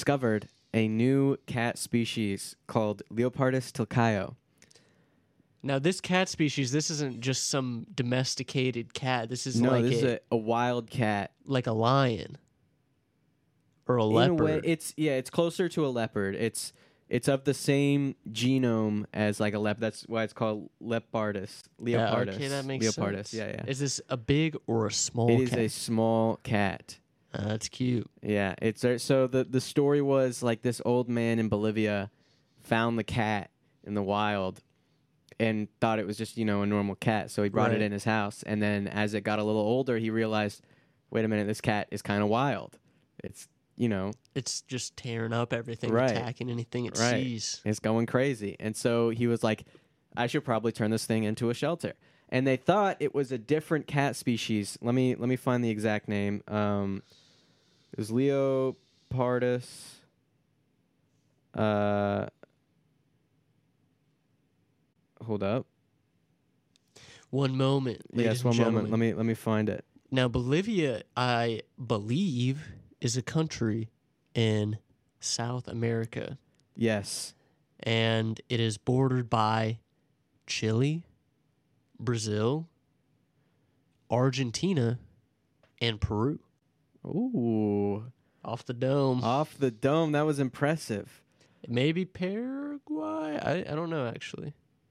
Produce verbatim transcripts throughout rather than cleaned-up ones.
discovered a new cat species called Leopardus tilcaio. Now, this cat species, this isn't just some domesticated cat. This is No, like this a, is a, a wild cat. like a lion or a In leopard. a way, it's yeah, it's closer to a leopard. It's it's of the same genome as like a leopard. That's why it's called Leopardus. Yeah, Leopardus. okay, that makes Leopardus. sense. Yeah, yeah. Is this a big or a small It is cat? a small cat. Uh, that's cute. Yeah, it's uh, so the the story was like this old man in Bolivia found the cat in the wild and thought it was just, you know, a normal cat, so he brought Right. it in his house, and then as it got a little older, he realized, wait a minute, this cat is kind of wild. It's, you know, It's just tearing up everything, Right. attacking anything it Right. sees. it's going crazy. And so he was like, I should probably turn this thing into a shelter. And they thought it was a different cat species. Let me let me find the exact name. Um, it was Leopardus. Uh, hold up. One moment, ladies yes, and one gentlemen. moment. Let me let me find it. Now, Bolivia, I believe, is a country in South America, Yes. and it is bordered by Chile, Brazil, Argentina, and Peru. Ooh. Off the dome. Off the dome. That was impressive. Maybe Paraguay? I, I don't know, actually.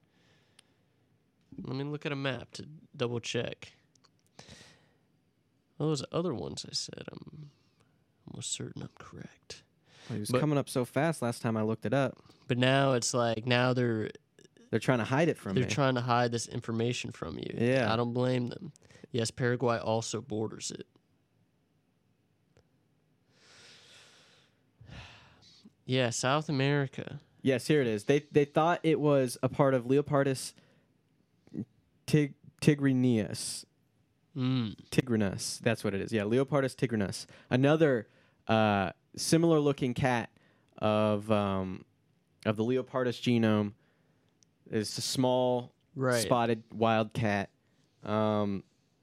Let me look at a map to double check. Those other ones I said, I'm almost certain I'm correct. It was But- coming up so fast last time I looked it up. But now it's like, now they're They're trying to hide it from they're me. trying to hide this information from you. Yeah. I don't blame them. Yes, Paraguay also borders it. Yeah, South America. Yes, here it is. They they thought it was a part of Leopardus tig, tigrineus. Mm. Tigrinus. That's what it is. Yeah, Leopardus tigrinus. Another uh, similar looking cat of um, of the Leopardus genome. It's a small, Right. spotted wild cat. Um,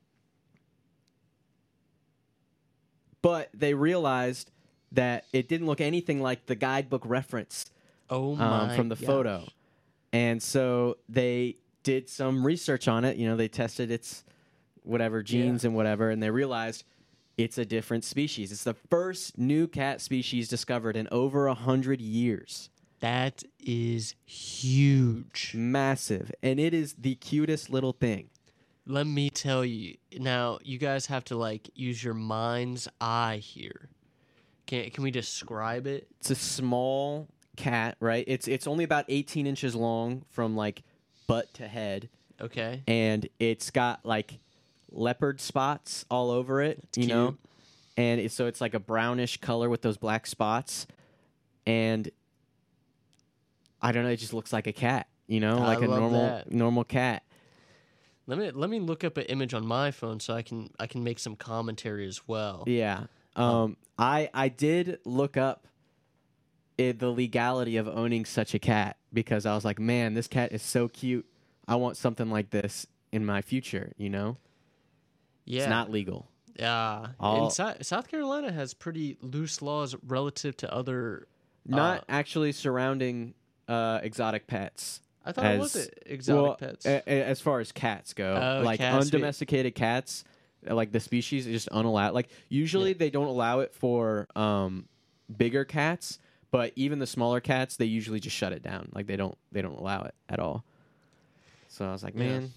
but they realized that it didn't look anything like the guidebook reference Oh um, my from the gosh. photo. And so they did some research on it. You know, they tested its whatever genes Yeah. and whatever, and they realized it's a different species. It's the first new cat species discovered in over a hundred years. That is huge. Massive. And it is the cutest little thing. Let me tell you. Now, you guys have to like use your mind's eye here. Can can we describe it? It's a small cat, right? It's it's only about eighteen inches long from like butt to head, Okay. and it's got like leopard spots all over it, That's you know? cute. And it's, so it's like a brownish color with those black spots, and I don't know, it just looks like a cat, you know, I like a love normal that. normal cat. Let me let me look up an image on my phone so I can I can make some commentary as well. Yeah. Um, I I did look up it, the legality of owning such a cat because I was like, man, this cat is so cute. I want something like this in my future, you know? Yeah. It's not legal. Yeah. All- And South, South Carolina has pretty loose laws relative to other. Not Uh, actually surrounding uh, exotic pets. I thought it was as- it, exotic well, pets. a- a- as far as cats go, Oh, like cats, we- undomesticated cats, uh, like the species is just unallowed. Like usually Yeah. they don't allow it for um, bigger cats, but even the smaller cats, they usually just shut it down. Like they don't they don't allow it at all. So I was like, Yeah. man,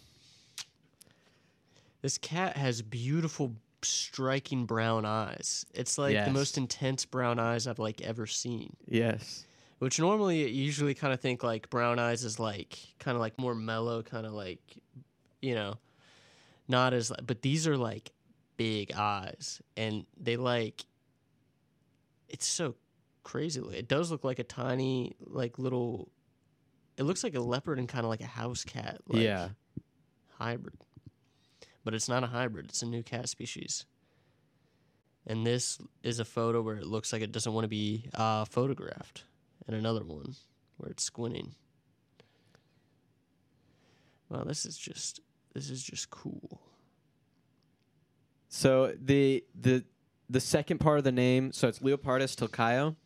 This cat has beautiful, striking brown eyes. It's like Yes. the most intense brown eyes I've like ever seen. yes, Which normally you usually kind of think like brown eyes is like kind of like more mellow, kind of like, you know, not as. But these are like big eyes, and they like. It's so crazy. It does look like a tiny, like little. It looks like a leopard and kind of like a house cat. Like, yeah. hybrid. But it's not a hybrid, it's a new cat species. And this is a photo where it looks like it doesn't want to be uh, photographed. And another one where it's squinting. Wow, this is just this is just cool. So the the the second part of the name, so it's Leopardus tilcaio.